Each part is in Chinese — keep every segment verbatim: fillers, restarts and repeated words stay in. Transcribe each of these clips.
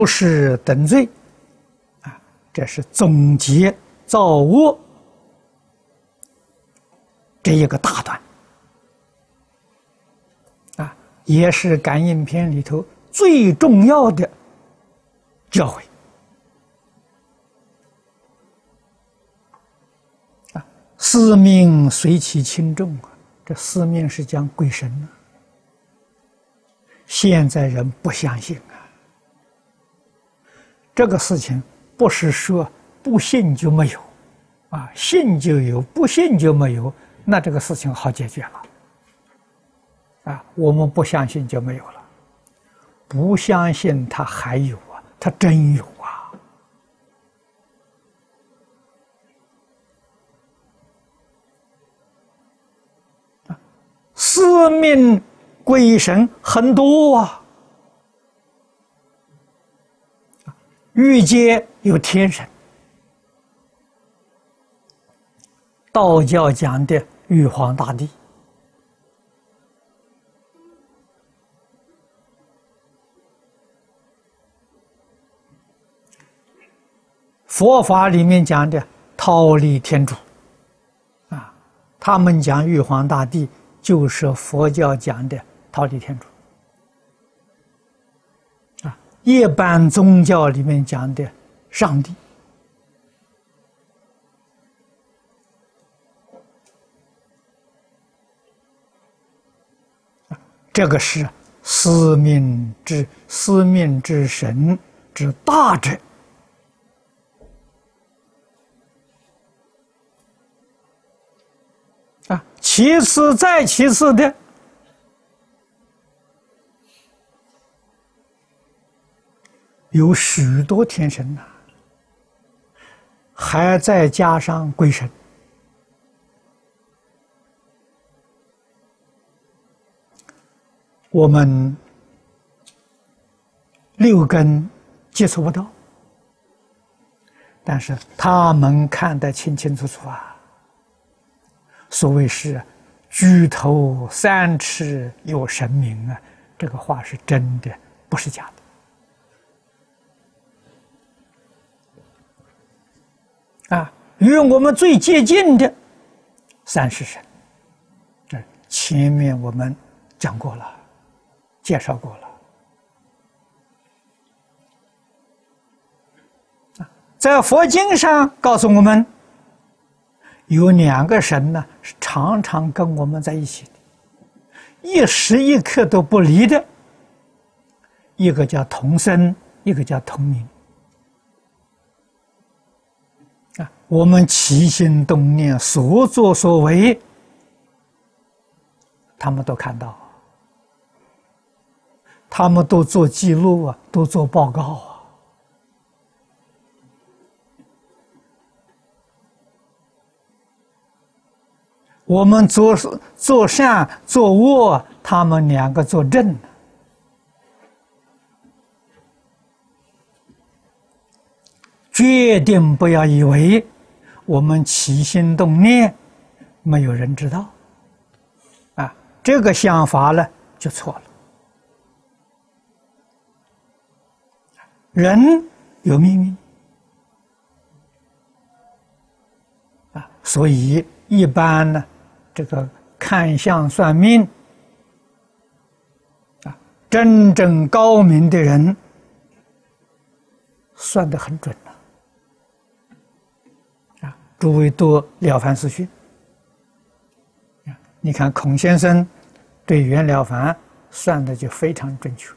不是等罪啊，这是总结造恶这一个大段啊，也是感应篇里头最重要的教诲啊。四命随其轻重啊，这四命是讲鬼神啊，现在人不相信啊。这个事情不是说不信就没有啊，信就有，不信就没有，那这个事情好解决了啊。我们不相信就没有了，不相信它还有啊，它真有啊。四命鬼神很多啊。欲界有天神，道教讲的玉皇大帝，佛法里面讲的忉利天主啊，他们讲玉皇大帝就是佛教讲的忉利天主。一般宗教里面讲的上帝，这个是司命之司命之神之大者啊。其次再其次的，有许多天神呐、啊，还再加上鬼神，我们六根接触不到，但是他们看得清清楚楚啊。所谓是举头三尺有神明啊，这个话是真的，不是假的。啊，与我们最接近的三世神，这前面我们讲过了，介绍过了。啊，在佛经上告诉我们，有两个神呢，是常常跟我们在一起的，一时一刻都不离的，一个叫同生，一个叫同名。啊，我们起心动念、所作所为，他们都看到，他们都做记录啊，都做报告啊。我们做做善做恶，他们两个作证。决定不要以为我们起心动念没有人知道啊，这个想法呢就错了。人有命运啊，所以一般呢，这个看相算命啊，真正高明的人算得很准了。诸位读《了凡四训》，你看孔先生对袁了凡算的就非常准确，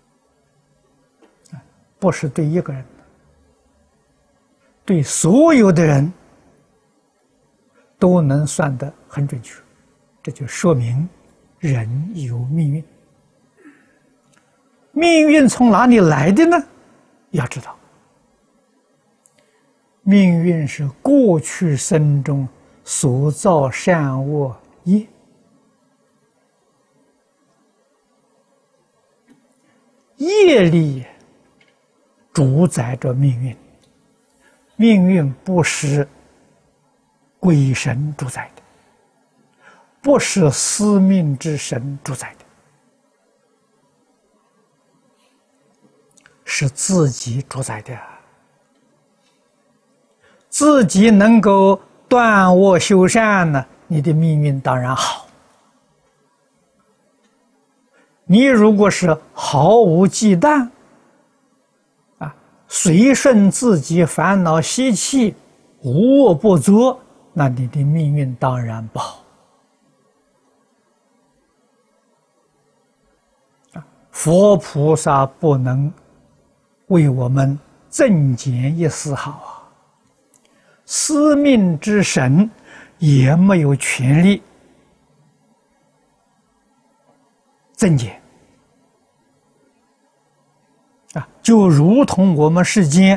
不是对一个人，对所有的人都能算得很准确，这就说明人有命运。命运从哪里来的呢？要知道。命运是过去生中所造善恶业，业力主宰着命运，命运不是鬼神主宰的，不是司命之神主宰的， 是自己主宰的，自己能够断恶修善呢，你的命运当然好。你如果是毫无忌惮，啊，随顺自己烦恼习气，无恶不作，那你的命运当然不好。佛菩萨不能为我们增减一丝毫啊，司命之神也没有权利增减啊，就如同我们世间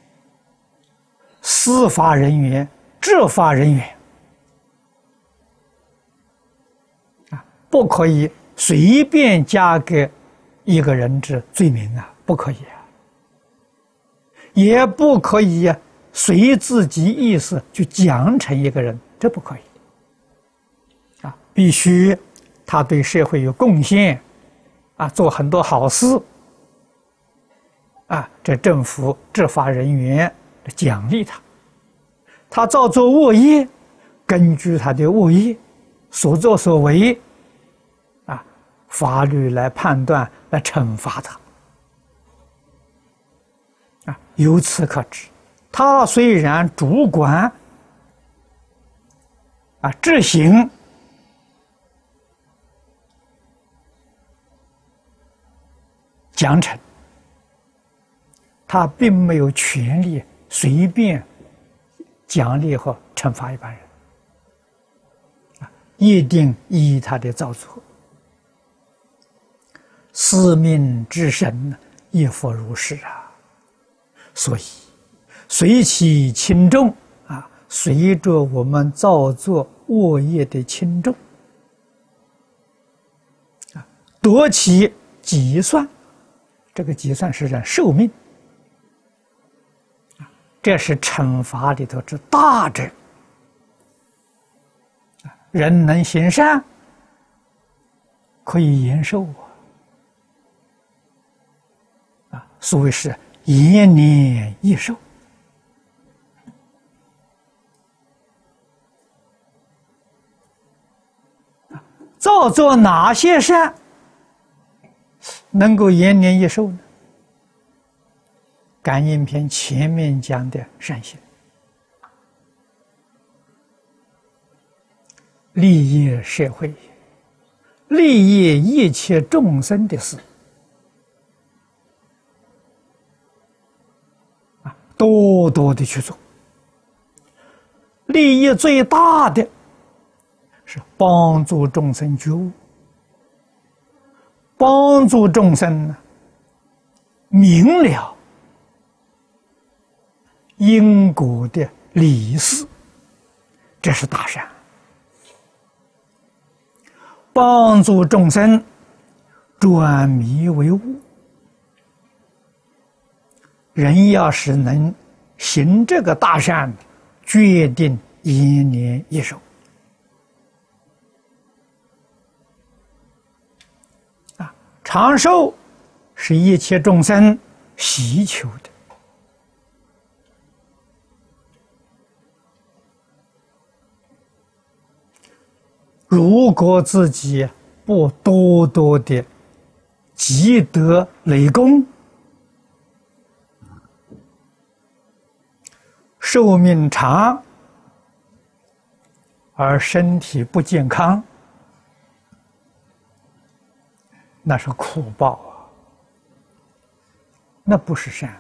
司法人员、执法人员啊，不可以随便加给一个人之罪名啊，不可以啊，也不可以啊，随自己意思去奖惩一个人，这不可以啊，必须他对社会有贡献啊，做很多好事啊，这政府执法人员奖励他；他造作恶业，根据他的恶业所作所为啊，法律来判断，来惩罚他啊。由此可知，他虽然主管啊执行奖惩，他并没有权利随便奖励和惩罚一般人啊，一定依他的造作。司命之神亦复如是啊，所以随其轻重啊，随着我们造作恶业的轻重啊，夺其计算，这个计算是人寿命啊，这是惩罚里头之大者。人能行善，可以延寿啊。啊，所谓是延年益寿。啊，造作哪些善能够延年益寿呢？感应篇前面讲的善行，利益社会，利益一切众生的事。多多的去做，利益最大的是帮助众生觉悟，帮助众生呢明了因果的理事，这是大善。帮助众生转迷为悟，人要是能行这个大善，决定延年益寿啊！长寿是一切众生希求的。如果自己不多多的积德累功，寿命长而身体不健康，那是苦报啊，那不是善。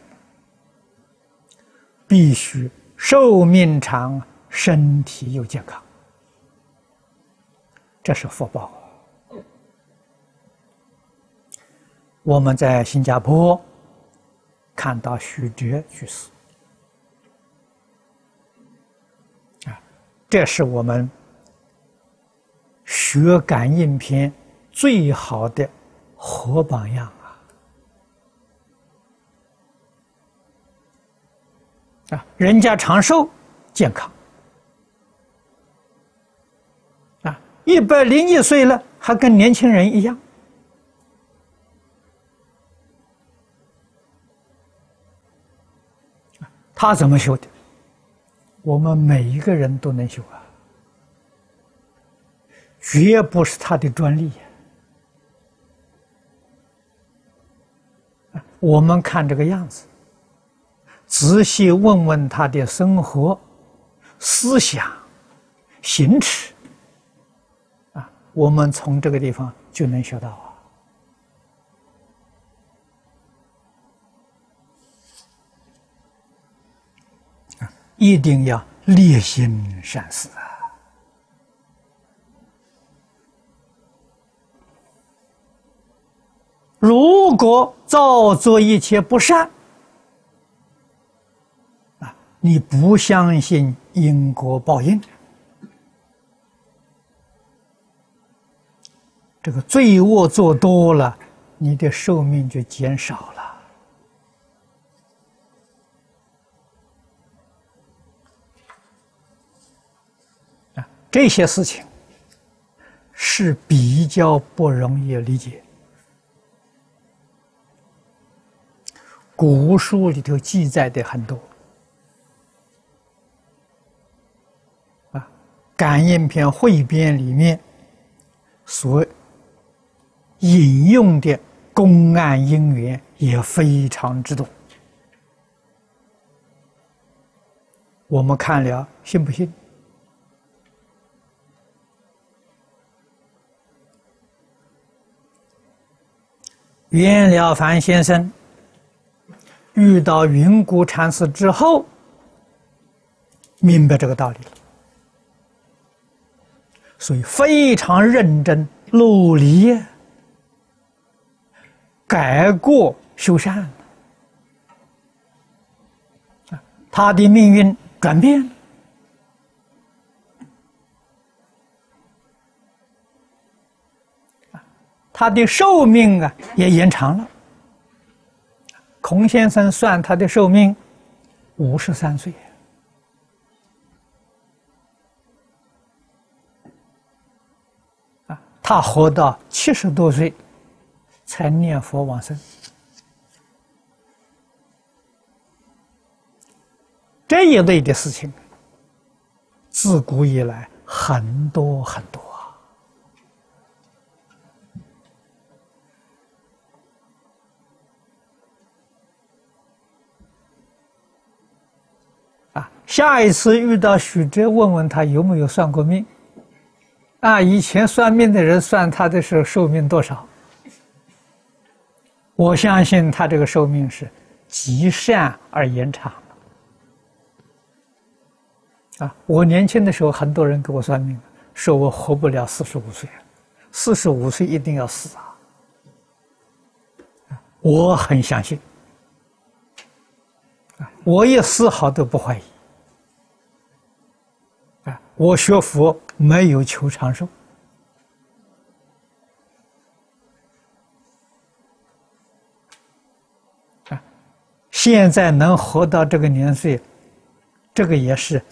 必须寿命长，身体又健康，这是福报。我们在新加坡看到许哲居士，啊，这是我们学感应篇最好的活榜样啊！啊，人家长寿健康，啊，一百零一岁了还跟年轻人一样。 他怎么修的？我们每一个人都能修啊，绝不是他的专利。我们看这个样子，仔细问问他的生活、思想、行持，啊，我们从这个地方就能学到啊。一定要烈心善事啊！如果造作一切不善，啊，你不相信因果报应，这个罪恶做多了，你的寿命就减少了。这些事情是比较不容易理解。古书里头记载的很多，啊，《感应篇汇编》里面所引用的公案因缘也非常之多。我们看了，信不信？袁了凡先生遇到云谷禅师之后，明白这个道理了，所以非常认真努力改过修善，他的命运转变了，他的寿命啊也延长了。孔先生算他的寿命五十三岁，啊，他活到七十多岁才念佛往生。这一类的事情，自古以来很多很多。啊，下一次遇到许哲，问问他有没有算过命。啊，以前算命的人算他的时候寿命多少？我相信他这个寿命是极善而延长的。啊，我年轻的时候，很多人给我算命，说我活不了四十五岁，四十五岁一定要死啊！我很相信。我也丝毫都不怀疑，啊！我学佛没有求长寿，啊！现在能活到这个年岁，这个也是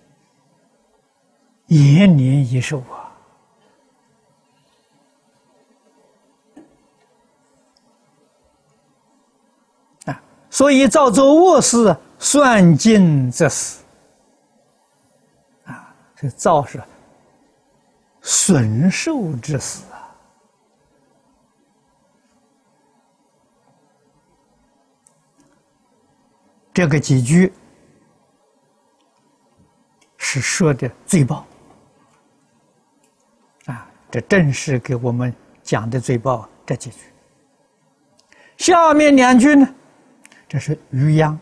延年益寿啊！所以造作恶事，算尽则死。啊，这造是损寿之死啊！这个几句是说的罪报啊，这正是给我们讲的罪报这几句。下面两句呢？这是渔殃，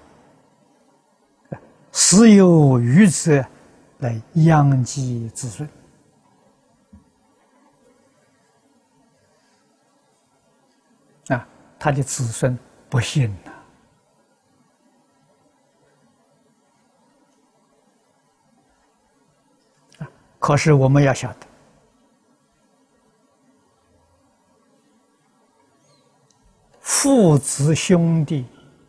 时有渔者来殃及子孙。啊，他的子孙不信呐、啊。可是我们要晓得，父子兄弟。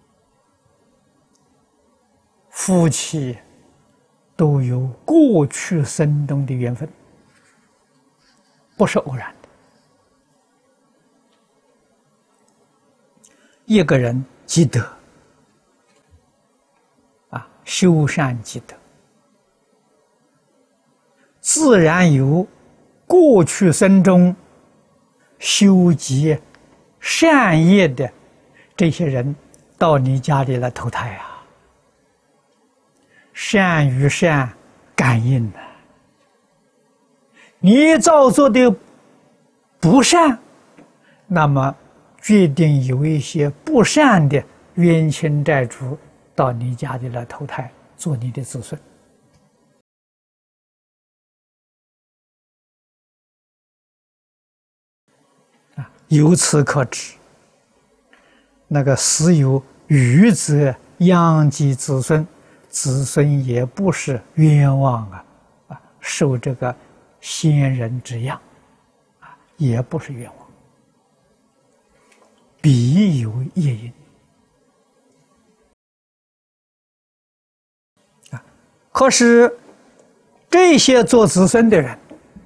夫妻都有过去生中的缘分，不是偶然的。一个人积德啊， 修善积德，自然有过去生中修积善业的这些人到你家里来投胎啊，善与善感应的。你造作的不善，那么决定有一些不善的冤亲债主到你家里来投胎，做你的子孙。啊，由此可知，那个死有余则殃及子孙，子孙也不是冤枉啊，啊，受这个先人之殃，啊，也不是冤枉，必有业因。啊，可是这些做子孙的人，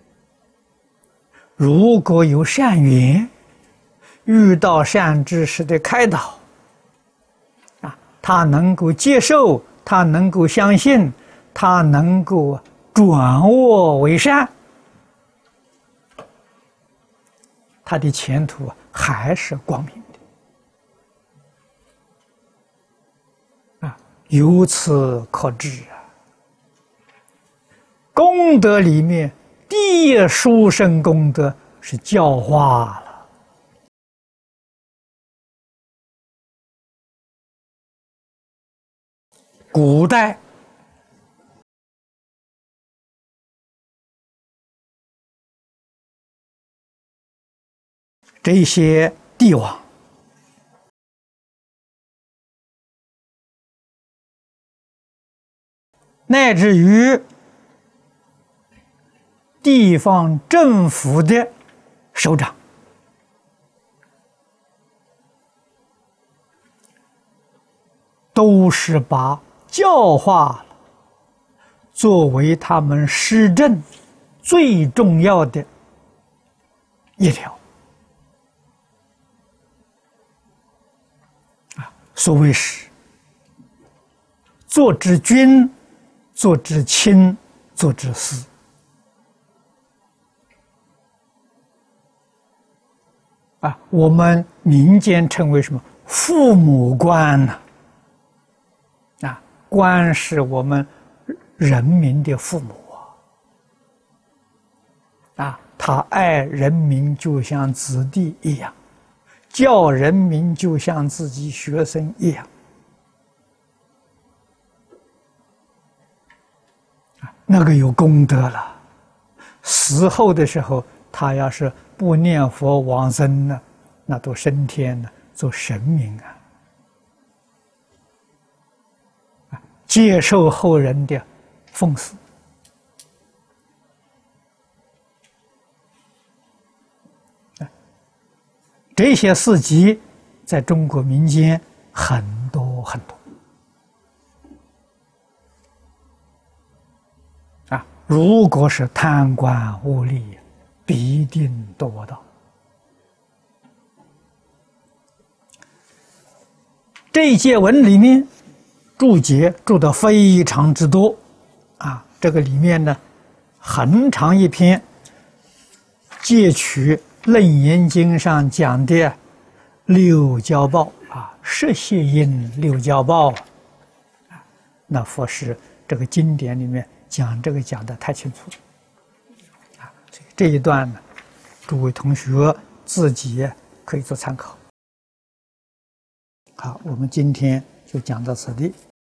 如果有善缘，遇到善知识的开导，啊，他能够接受，他能够相信，他能够转恶为善，他的前途还是光明的。啊，由此可知啊，功德里面第一殊胜功德是教化了。古代这些帝王乃至于地方政府的首长，都是把教化作为他们施政最重要的一条。啊，所谓是做之君，做之亲，做之私。啊，我们民间称为什么？父母官呢？啊，官是我们人民的父母啊！啊，他爱人民就像子弟一样，教人民就像自己学生一样。啊，那个有功德了。死后的时候，他要是不念佛往生呢，那都升天了，做神明啊！啊，接受后人的奉祀。啊，这些事迹在中国民间很多很多。啊，如果是贪官污吏，必定多到。这一节文里面注解注得非常之多啊！这个里面呢，很长一篇，借取《楞严经》上讲的六交报啊，十邪因六交报啊，那佛是这个经典里面讲这个讲得太清楚啊！这一段呢，诸位同学自己可以做参考。好，我们今天就讲到此地。